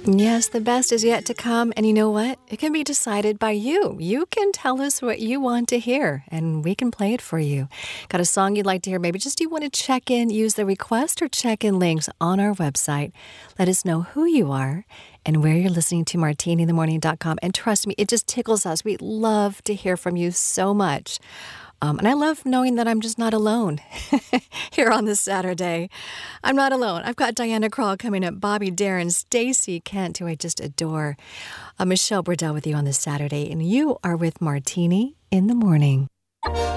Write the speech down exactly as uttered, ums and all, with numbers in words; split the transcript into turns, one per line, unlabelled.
Yes, the best is yet to come. And you know what? It can be decided by you. You can tell us what you want to hear, and we can play it for you. Got a song you'd like to hear? Maybe just you want to check in, use the request or check in links on our website. Let us know who you are and where you're listening to martini in the morning dot com. And trust me, it just tickles us. We love to hear from you so much. Um, and I love knowing that I'm just not alone here on this Saturday. I'm not alone. I've got Diana Krall coming up, Bobby Darin, Stacey Kent, who I just adore, uh, Michelle Burdell with you on this Saturday, and you are with Martini in the Morning.